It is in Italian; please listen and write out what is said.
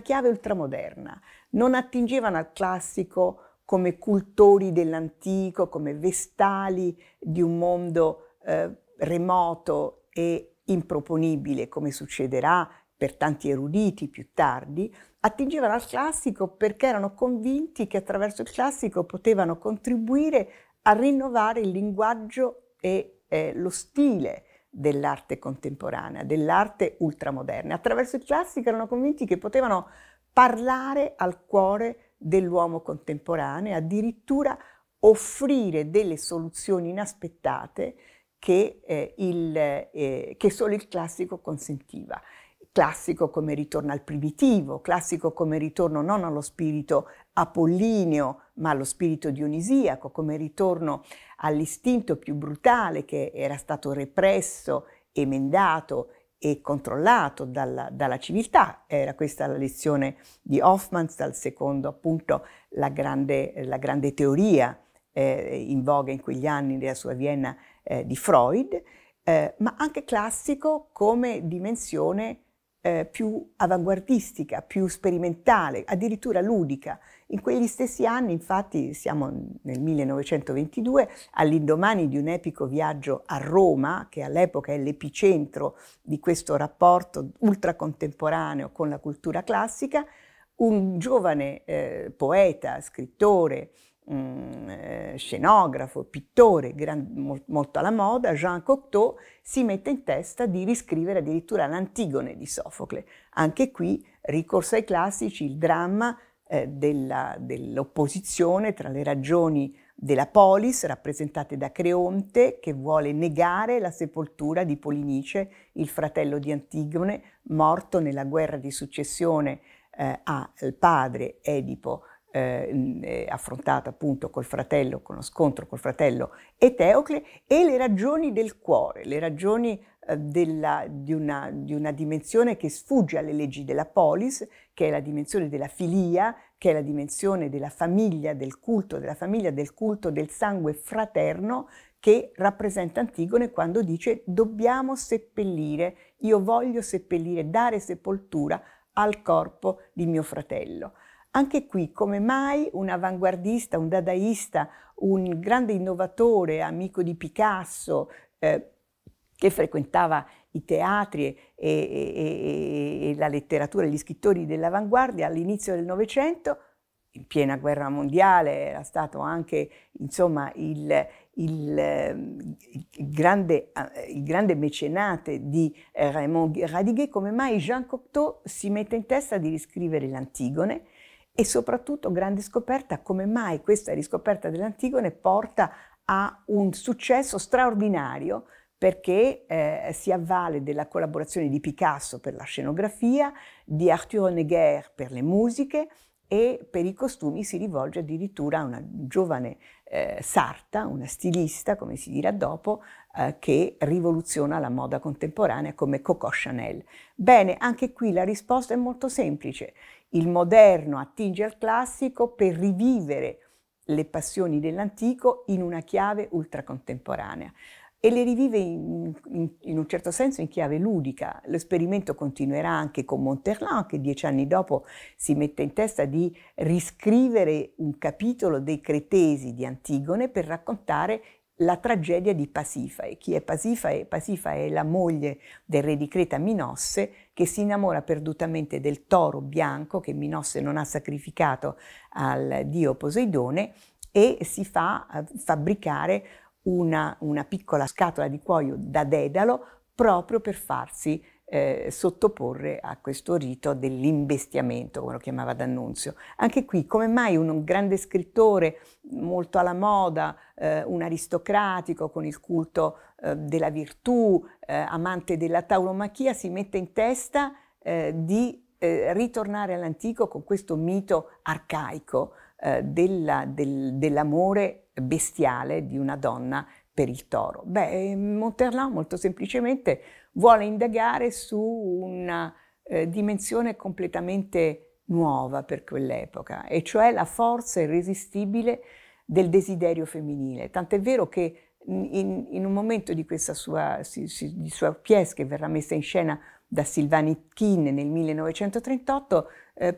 chiave ultramoderna, non attingevano al classico come cultori dell'antico, come vestali di un mondo remoto e improponibile, come succederà per tanti eruditi più tardi, attingevano al classico perché erano convinti che attraverso il classico potevano contribuire a rinnovare il linguaggio e lo stile dell'arte contemporanea, dell'arte ultramoderna. Attraverso il classico erano convinti che potevano parlare al cuore dell'uomo contemporaneo, addirittura offrire delle soluzioni inaspettate che solo il classico consentiva. Classico come ritorno al primitivo, classico come ritorno non allo spirito apollineo, ma allo spirito dionisiaco, come ritorno all'istinto più brutale che era stato represso, emendato e controllato dalla civiltà. Era questa la lezione di Hofmannsthal, secondo appunto la grande teoria in voga in quegli anni della sua Vienna di Freud, ma anche classico come dimensione più avanguardistica, più sperimentale, addirittura ludica. In quegli stessi anni, infatti, siamo nel 1922, all'indomani di un epico viaggio a Roma, che all'epoca è l'epicentro di questo rapporto ultracontemporaneo con la cultura classica, un giovane poeta, scrittore, scenografo, pittore molto alla moda, Jean Cocteau, si mette in testa di riscrivere addirittura l'Antigone di Sofocle. Anche qui ricorso ai classici, il dramma dell'opposizione tra le ragioni della polis, rappresentate da Creonte, che vuole negare la sepoltura di Polinice, il fratello di Antigone, morto nella guerra di successione al padre Edipo, affrontato appunto col fratello, con lo scontro col fratello Eteocle, e le ragioni del cuore, le ragioni di una dimensione che sfugge alle leggi della polis, che è la dimensione della filia, che è la dimensione della famiglia, del culto del sangue fraterno, che rappresenta Antigone quando dice: dobbiamo seppellire, io voglio seppellire, dare sepoltura al corpo di mio fratello. Anche qui, come mai un avanguardista, un dadaista, un grande innovatore, amico di Picasso, che frequentava i teatri e la letteratura, gli scrittori dell'avanguardia all'inizio del Novecento, in piena guerra mondiale, era stato anche, insomma, il grande mecenate di Raymond Radiguet, come mai Jean Cocteau si mette in testa di riscrivere l'Antigone. E soprattutto, grande scoperta, come mai questa riscoperta dell'Antigone porta a un successo straordinario, perché si avvale della collaborazione di Picasso per la scenografia, di Arthur Honegger per le musiche, e per i costumi si rivolge addirittura a una giovane sarta, una stilista, come si dirà dopo, che rivoluziona la moda contemporanea come Coco Chanel. Bene, anche qui la risposta è molto semplice. Il moderno attinge al classico per rivivere le passioni dell'antico in una chiave ultracontemporanea e le rivive in un certo senso in chiave ludica. L'esperimento continuerà anche con Monterland, che 10 anni dopo si mette in testa di riscrivere un capitolo dei Cretesi di Antigone per raccontare la tragedia di Pasifae. Chi è Pasifae? Pasifae è la moglie del re di Creta Minosse, che si innamora perdutamente del toro bianco che Minosse non ha sacrificato al dio Poseidone, e si fa fabbricare una piccola scatola di cuoio da dedalo proprio per farsi sottoporre a questo rito dell'imbestiamento, come lo chiamava D'Annunzio. Anche qui, come mai un grande scrittore molto alla moda, un aristocratico con il culto della virtù, amante della tauromachia, si mette in testa di ritornare all'antico con questo mito arcaico dell'amore bestiale di una donna per il toro? Beh, Monterland molto semplicemente vuole indagare su una dimensione completamente nuova per quell'epoca, e cioè la forza irresistibile del desiderio femminile. Tant'è vero che in un momento di questa sua pièce, che verrà messa in scena da Sylvanie Kine nel 1938,